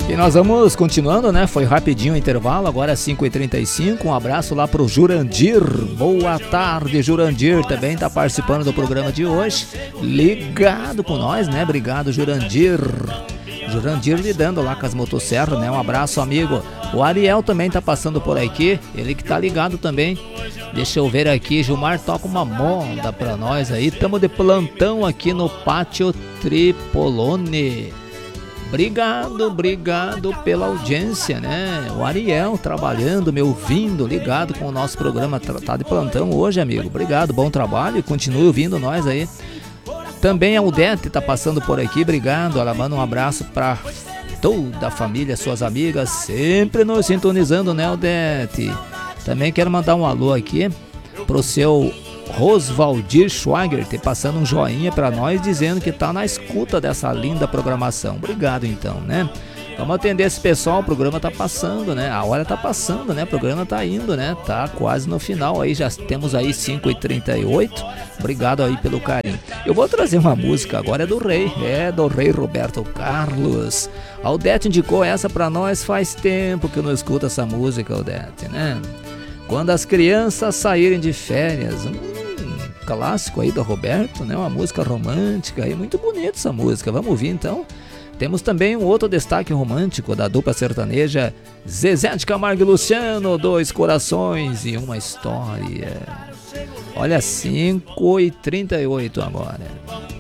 E nós vamos continuando, né? Foi rapidinho o intervalo, agora é 5h35. Um abraço lá pro Jurandir. Boa tarde, Jurandir. Também tá participando do programa de hoje. Ligado com nós, né? Obrigado, Jurandir. Jurandir lidando lá com as motosserras, né? Um abraço, amigo. O Ariel também tá passando por aqui. Ele que tá ligado também. Deixa eu ver aqui. Gilmar toca uma moda pra nós aí. Tamo de plantão aqui no Pátio Tripolone. Obrigado pela audiência, né? O Ariel trabalhando, me ouvindo, ligado com o nosso programa. Tá de plantão hoje, amigo. Obrigado, bom trabalho e continue ouvindo nós aí. Também a Udete tá passando por aqui, obrigado. Ela manda um abraço pra toda a família, suas amigas, sempre nos sintonizando, né, Udete? Também quero mandar um alô aqui pro seu Rosvaldir Schwager, passando um joinha pra nós, dizendo que tá na escuta dessa linda programação. Obrigado então, né? Vamos atender esse pessoal, o programa tá passando, né? A hora tá passando, né? O programa tá indo, né? Tá quase no final aí, já temos aí 5h38. Obrigado aí pelo carinho. Eu vou trazer uma música agora, do rei Roberto Carlos. A Odete indicou essa pra nós, faz tempo que eu não escuto essa música, Odete, né? Quando as crianças saírem de férias, clássico aí do Roberto, né? Uma música romântica aí, muito bonita essa música, vamos ouvir então. Temos também um outro destaque romântico da dupla sertaneja Zezé de Camargo e Luciano, Dois Corações e Uma História. Olha, 5h38 agora.